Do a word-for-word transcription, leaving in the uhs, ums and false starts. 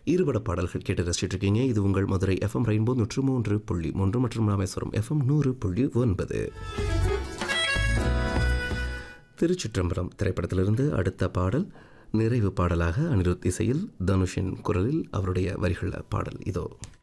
இருபட பாடல்கள் கேட்டு ரசிச்சுட்டு இருக்கீங்க. இது உங்கள் மதுரை எஃப்எம் ரெயின்போ நூற்று மூன்று புள்ளி மூன்று மற்றும் ராமேஸ்வரம் எஃப்எம் நூறு புள்ளி ஒன்பது. திருச்சிற்றம்பலம் திரைப்படத்திலிருந்து அடுத்த பாடல் நிறைவு பாடலாக அனிருத் இசையில் தனுஷின் குரலில் அவருடைய வரிகள் பாடல் இதோ.